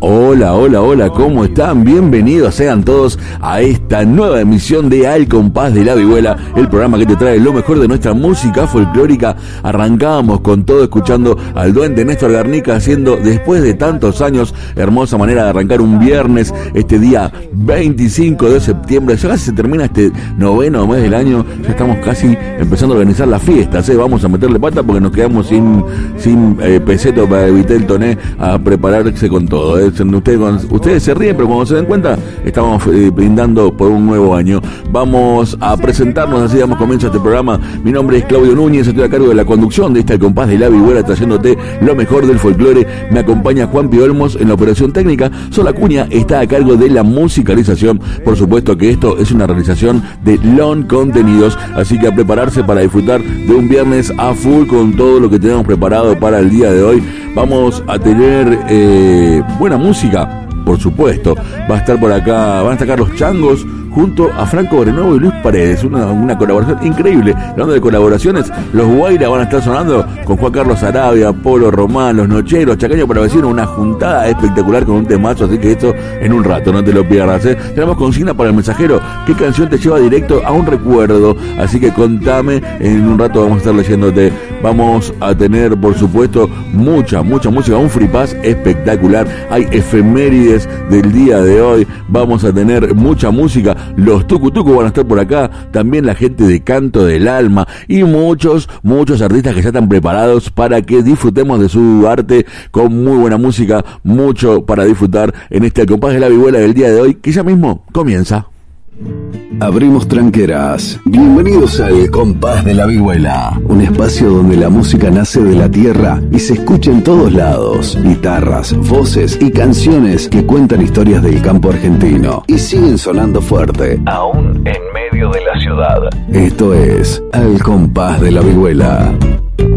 Hola, hola, hola, ¿cómo están? Bienvenidos sean todos a esta nueva emisión de Al Compás de la Vihuela, el programa que te trae lo mejor de nuestra música folclórica. Arrancamos con todo escuchando al duende Néstor Garnica haciendo, después de tantos años, hermosa manera de arrancar un viernes, este día 25 de septiembre. Ya casi se termina este noveno mes del año, ya estamos casi empezando a organizar las fiestas, Vamos a meterle pata porque nos quedamos sin peseto para evitar el toné a prepararse con todo, Ustedes se ríen, pero cuando se den cuenta, estamos brindando por un nuevo año. Vamos a presentarnos, así damos comienzo a este programa. Mi nombre es Claudio Núñez, estoy a cargo de la conducción de este Al Compás de la Vihuela, trayéndote lo mejor del folclore. Me acompaña Juan Pi Olmos en la operación técnica. Sol Acuña está a cargo de la musicalización. Por supuesto que esto es una realización de Lon Contenidos, así que a prepararse para disfrutar de un viernes a full con todo lo que tenemos preparado para el día de hoy. Vamos a tener buena música, por supuesto. Va a estar por acá, van a estar los Changos junto a Franco Brenuevo y Luis Paredes, una colaboración increíble. Hablando de colaboraciones, los Guaira van a estar sonando con Juan Carlos Arabia, Polo Román, Los Nocheros, Chacaño para Vecino, una juntada espectacular con un temazo, así que esto en un rato, no te lo pierdas, Tenemos consigna para el mensajero, ¿qué canción te lleva directo a un recuerdo? Así que contame, en un rato vamos a estar leyéndote. Vamos a tener, por supuesto, mucha música, un free pass espectacular. Hay efemérides del día de hoy, vamos a tener mucha música. Los Tucutucu van a estar por acá, también la gente de Canto del Alma y muchos artistas que ya están preparados para que disfrutemos de su arte con muy buena música, mucho para disfrutar en este Al Compás de la Vihuela del día de hoy, que ya mismo comienza. Abrimos tranqueras. Bienvenidos al Compás de la Vihuela, un espacio donde la música nace de la tierra y se escucha en todos lados. Guitarras, voces y canciones que cuentan historias del campo argentino y siguen sonando fuerte, aún en medio de la ciudad. Esto es Al Compás de la Vihuela.